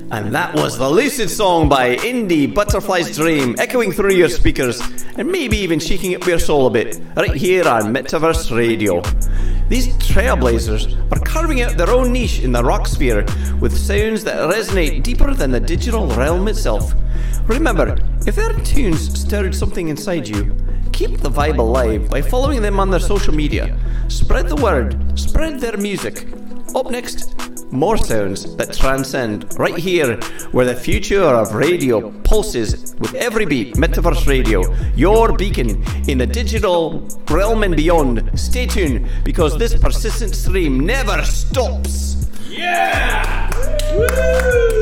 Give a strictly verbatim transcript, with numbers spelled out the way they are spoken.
And that was the Lucid Song by Indie Butterfly's Dream, echoing through your speakers and maybe even shaking up your soul a bit, right here on Metaverse Radio. These trailblazers are carving out their own niche in the rock sphere with sounds that resonate deeper than the digital realm itself. Remember, if their tunes stirred something inside you, keep the vibe alive by following them on their social media. Spread the word, spread their music. Up next, more sounds that transcend, right here where the future of radio pulses with every beat. Metaverse Radio, your beacon in the digital realm and beyond. Stay tuned, because this persistent stream never stops. Yeah! Woo!